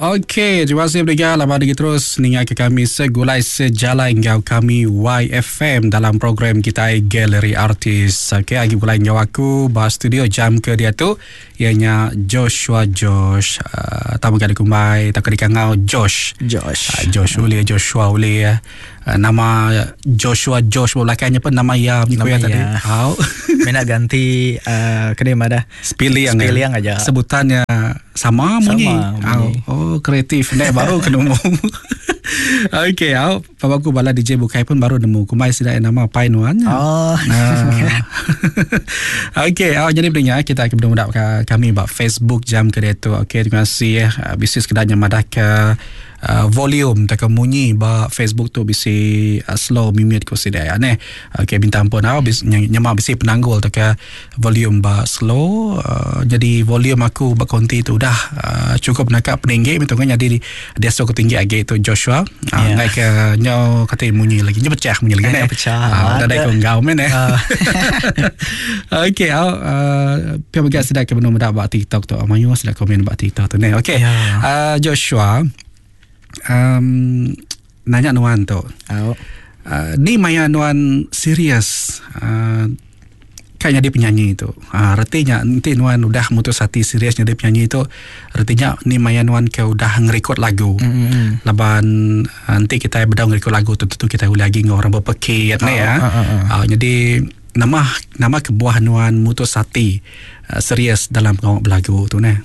Okey, terima kasih pendengar. Lama lagi terus ningat ke kami segulai sejalan ngau kami YFM dalam program kita Galeri Artis. Okey, lagi mulai ngau aku bahas studio jam ke dia tu ianya Joshua Josh. Tamu kali kumai tak kena ngau Josh boleh Joshua boleh ya. Nama Joshua Josh belakangnya pun nama ya nama tadi. Nak ganti kena mana Spelling aja. Sebutannya sama bunyi. Oh, kreatif. Nek baru kena umum. Okey, papaku bala DJ Bukai pun baru nemu. Kumai sudah nama Painuan. Okey, jadi berikutnya kita akan bertemu kami about Facebook jam kedua tu. Okey, terima kasih bisnis kedanya madaka volume tak munyi ba Facebook tu bisi slow mimit ko sidaya ne. Okey, bintang pun nyama bisi penanggul tak volume ba slow. Jadi volume aku ba konti tu dah cukup nakap peninggi mitungnya jadi dia so tinggi age tu Joshua. Ngai ke nyo kata munyi lagi. Nyo pecah munyi lagi ne. Dah dai ko ngau men ne. Okey, pia bagai sedang ke benua ba TikTok tu. Amayu sedang komen ba TikTok tu ne. Okey. Joshua nanya Nuan tu. Ni maya Nuan serius kayaknya dia penyanyi itu. Artinya nanti Nuan udah mutus hati seriusnya dia penyanyi itu. Artinya ni maya Nuan ke udah ngerekod lagu. Laban nanti kita berdau ngerekod lagu tentu kita uli lagi orang berpekit ya. Jadi nama kebuah Nuan mutus hati serius dalam ngawak lagu tu ne.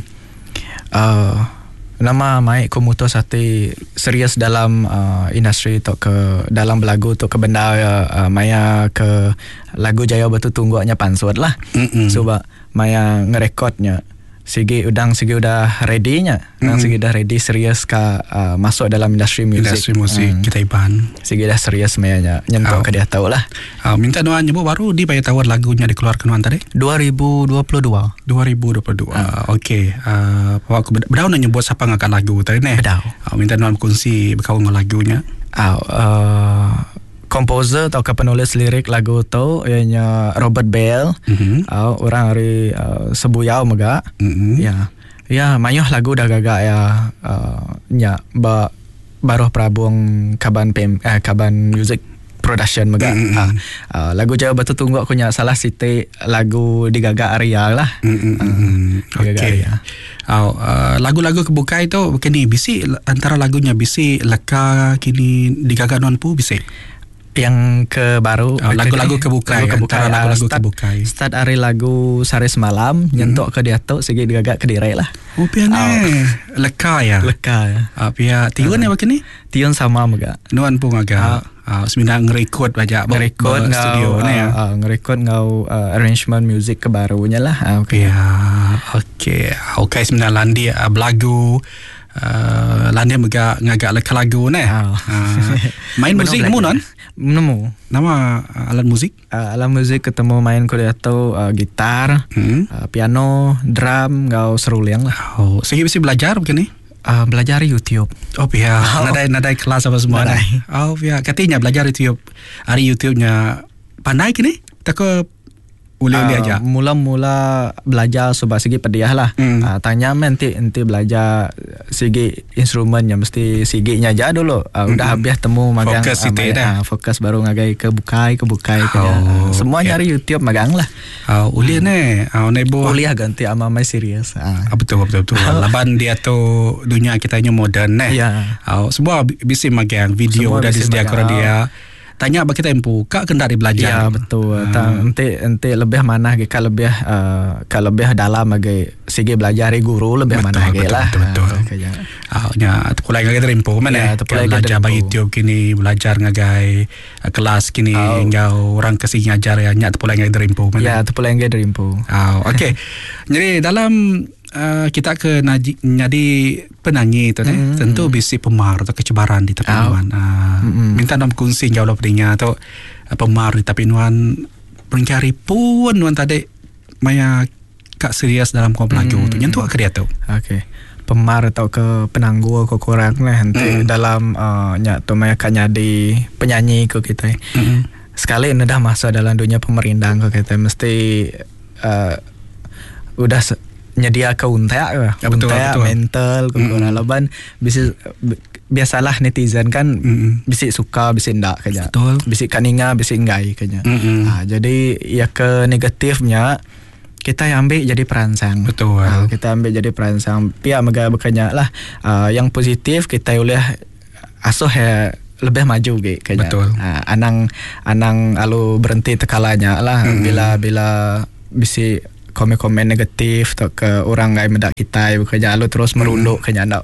Nama mai ko mutus hati serius dalam industri tu ke dalam lagu tu ke benda maya ke lagu Jaya Batu Tunggunya pansut lah. Sebab maya ngerekodnya sigi udah ready-nya. Sigi dah ready serius ka masuk dalam industri musik kita iban. Sigi dah serius mayanya nyentuh ke dia tahu lah. Minta Nuan nyebut baru di bayar tawar lagunya dikeluarkan Nuan tadi 2022. Okey. Aku berdaun nyebut siapa ngangkat lagu tadi ne. Minta Nuan kongsi berkawan dengan lagunya. Komposer atau penulis lirik lagu tu ianya Robert Bell. Orang hari sebuyau mega. Ya mayuh lagu dah gagak ya baruh prabung kaban music production mega. Lagu Jaya Batu Tunggu aku nya salah siti lagu digagak Arya lah. Okey. Lagu-lagu kebukai tu kini bisi antara lagunya bisi leka kini digagak Nuan pu bisi. Yang ke baru lagu-lagu kebukai antara lagu-lagu kebukai start hari lagu Sari Semalam nyentuk ke dia tu segi digagak ke dirai lah. Piana leka ya pia tiun ya begini tiun sama mega Nuan pun agak sebenarnya ngerekod banyak studio ni ya ngerekod ngau arrangement music ke barunya lah. Okey sebenarnya landi belagu landi mega ngagak leka lagu ni. Main musik nemu nama alat musik ketemu main ko dia tu gitar, piano, drum ngau seruling lah. Segi bisi belajar begini belajar YouTube. Nadai kelas apa semua nadai. Katanya belajar YouTube hari YouTube-nya pandai kini tak uli aja. Mula-mula belajar sebab segi pediah lah. Tanya nanti belajar segi instrumennya mesti seginya aja dulu. Udah habis temu magang fokus baru ngagai ke bukai semua nyari YouTube magang lah. Uli ne kuliah ganti amai serius. Betul. Laban dia tu dunia kitanya moden ne. Semua bisa magang video dah disediakan dia. Tanya bagi tempo kak kendari belajar. Ya betul. Nanti lebih mana ke lebih dalam bagi segi belajar guru lebih mana lah. Betul. Terpulai ngagai tempo mana? Belajar bagi YouTube kini belajar ngagai kelas kini ngau orang kesih ngajar ya terpulai ngagai tempo mana? Ya terpulai ngagai tempo. Okey. Jadi dalam kita ke jadi penyanyi tu tentu bisi pemar atau kecebaran di tepi Nuan. Minta Nuan kongsi jauh lebihnya tu pemar di tepi Nuan mencari pun Nuan tadi maya kak serius dalam komp lagu tu nyentuh ke dia tu. Okey. Pemar atau ke penangguh ke kurang lah nanti dalam tu maya kak jadi penyanyi ke kita. Sekali ini dah masuk dalam dunia pemerintah ke kita mesti udah nyedia ke untek mental laban biasalah netizen kan bisi suka bisi ndak kaya bisi kaninga bisi enggak kaya jadi ya ke negatifnya kita ambil jadi perangsang. Betul. Kita ambil jadi perangsang. Pihak megah berkanya lah. Yang positif kita boleh asuh lebih maju kayaknya. Betul. Anang alu berhenti tekalanya lah. Bila bisi komen-komen negatif atau ke orang yang mendak kita bekerja alu terus merunduk kayaknya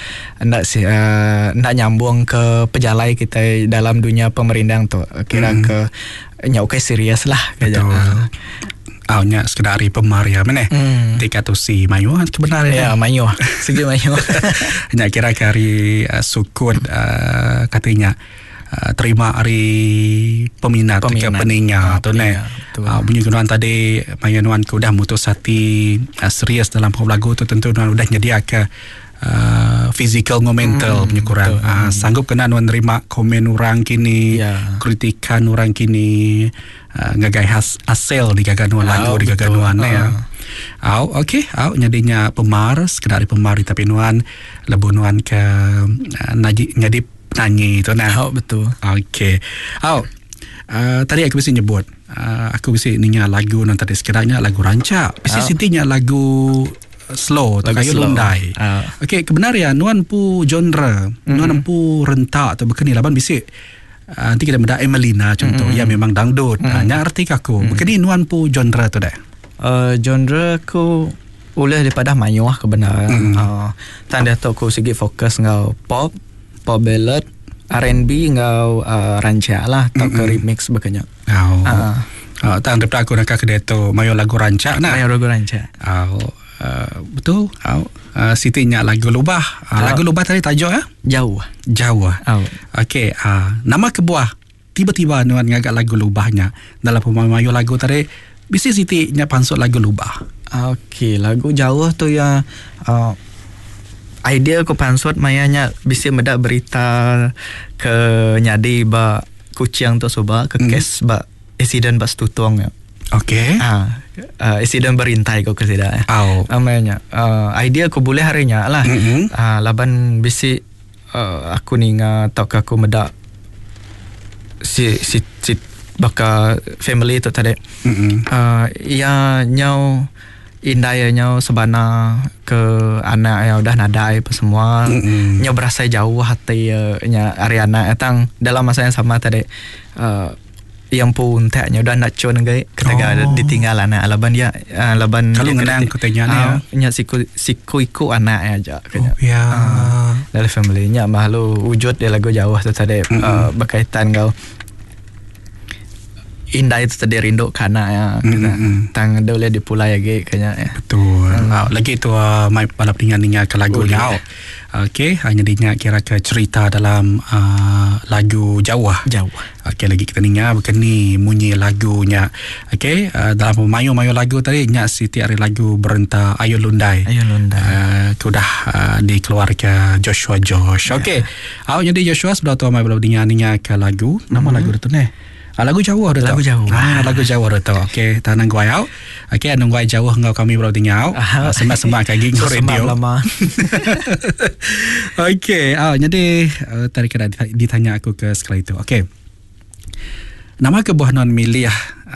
ndak nyambung ke pejalai kita dalam dunia pemerintah tu. Kira ke nyaukai serius lah kayaknya. Nya sekedar pemaria mana tika tu si mayu sebenarnya mayu segi mayu nya kira kari sukut katanya terima hari peminat ke peningnya tu ne bunyi kenuan tadi mayu nuan ku dah mutus hati serius dalam lagu tu tentu nuan udah nyedia ke physical mental punya kurang sanggup kena nuan nerima komen orang kini kritikan orang kini ngagai hasil di gaganuan lagu di gaganuan ya. Okey, nyadinya pemar sekedar pemar tapi nuan lebu nuan ke nyadi penyanyi tu nah. Betul. Okey. Tadi aku mesti nyebut aku mesti ninya lagu nan tadi sekiranya lagu rancak. Mesti sintinya lagu slow atau kayu lundai. Okey, kebenaran nuan pu genre, nuan pu rentak atau berkeni laban bisik. Nanti kita mendak Emelina contoh ya memang dangdut. Nya arti aku berkeni nuan pu genre tu dah. Genre ku oleh daripada mayuah kebenaran. Tanda tu aku segi fokus ngau pop ballad, R&B ngau rancak lah atau ke remix beganya. Tanda daripada aku nak ke dia tu mayu lagu rancak nah. Mayu lagu rancak. Betul. Sitinya lagu lubah. Lagu lubah tadi tajuk Jauh. Okey, nama kebuah tiba-tiba nuan ngagak lagu lubahnya dalam pemayu lagu tadi bisi sitinya pansut lagu lubah. Okey, lagu Jauh tu ya idea ko pansut mayanya bisi medak berita ke nyadi ba kucing tu soba ke kes ba insiden bas tutong ya. Okey. Insiden berintai kau kesida. Amanya. Idea aku boleh harinya lah. Laban bisi aku ninga atau aku medak si baka family tu tadi. Ya nyau indai nyau sebana ke anak yang udah nadai apa semua. Nyau berasa jauh hati nya Ariana etang dalam masa yang sama tadi. Yang pun taknya udah nak cun gai ketika ditinggal anak laban dia laban kalau ngenang katanya nya siku iku anak aja kayaknya. Dari family nya malu wujud dia lagu Jauh tu tadi berkaitan kau indah itu tadi rindu kana ya tang boleh dipulai lagi kayaknya ya. Betul. Lagi tu mai balap dengan ke lagunya. Okey, hanya dinya kira ke cerita dalam lagu Jauh. Okey, lagi kita dengar berkeni bunyi lagunya. Okey, dalam mayu lagu tadi nya Siti hari lagu berenta Ayu Lundai. Sudah dikeluarkan Joshua. Okey. Jadi Joshua sudah tahu mai balap dengan ke lagu. Nama lagu tu ni. Lagu Jauh dah tahu. Lagu Jauh dah tahu. Okey, tanang gua au. Okey, anong gua Jauh ngau kami baru tinggal. Semak kaki ngau radio. Okey, jadi tadi kena ditanya aku ke sekali itu. Okey. Nama kebuah non milih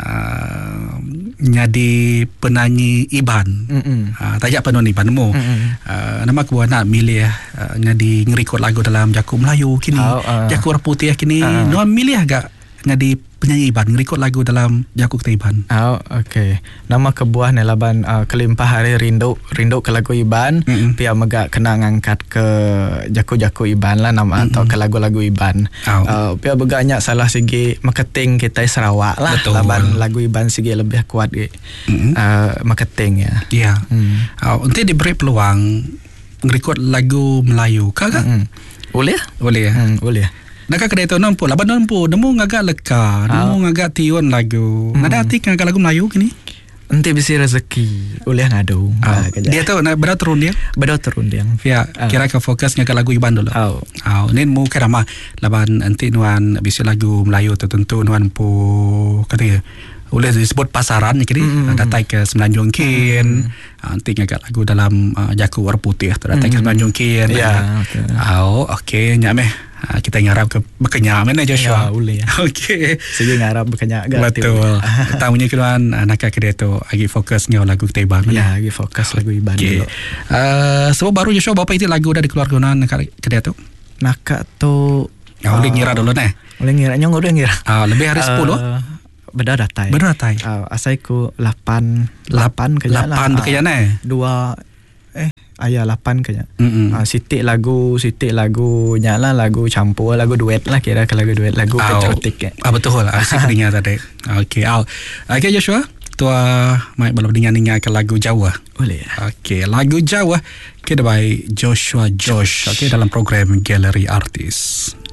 nyadi penyanyi Iban. Tajak penon Iban mu. Nama kebuah nak milih nyadi ngerikod lagu dalam Jaku Melayu kini. Jaku Putih kini. Non milih agak ngadi penyanyi Iban ngerikod lagu dalam Jaku Kita Iban. Okey. Nama kebuah ni laban kelimpah hari rindu ke lagu Iban. Pia megak kena ngangkat ke Jaku Iban lah nama atau ke lagu-lagu Iban. Pia begaknya salah segi marketing kita Sarawak lah. Betul. Laban lagu Iban segi lebih kuat marketing ya. Ya. Untuk diberi peluang ngerikod lagu Melayu kagak? Boleh. Boleh. Nak kedai tu nampu, laban nampu, nemu ngagak leka, nemu ngagak tiun lagu. Nada hati ngagak lagu Melayu kini. Ente bisi rezeki, boleh ngadu. Dia tu nak berada turun dia. Ya, kira ke fokus ngagak lagu Iban dulu. Nen mu kerama laban ente nuan bisi lagu Melayu tertentu nuan pu kata boleh disebut pasaran ni kiri datai ke Semenanjung Kin nanti ngagak lagu dalam Jaku Warna Putih tu datai ke Semenanjung Kin okey nyak meh kita ngarap ke berkenyak mana Joshua boleh okey saya ngarap berkenyak betul tamunya keluan nak kedai tu lagi fokus ngau lagu Tebang lagi fokus lagu Iban dulu sebab baru Joshua berapa itu lagu dah dikeluarkan kedai tu nakak tu boleh ngira dulu nah boleh ngira nyong udah ngira lebih hari 10 beda datai asai ku 8 kaya 8 kaya nah 2 8 kaya sitik lagu nyala lagu campur lagu duet lah kira ke lagu duet lagu patriotik betul asik dengar tadi okey Joshua tua mai belum dengar ke lagu Jawa boleh okey lagu Jawa kita by Joshua Josh okey dalam program Gallery Artis.